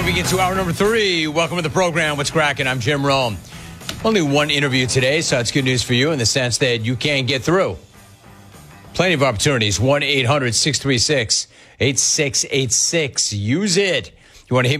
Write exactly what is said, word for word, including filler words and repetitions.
Jumping into hour number three. Welcome to the program. What's cracking? I'm Jim Rome. Only one interview today, so that's good news for you in the sense that you can get through. Plenty of opportunities. one eight hundred six three six eight six eight six. Use it. You want to hit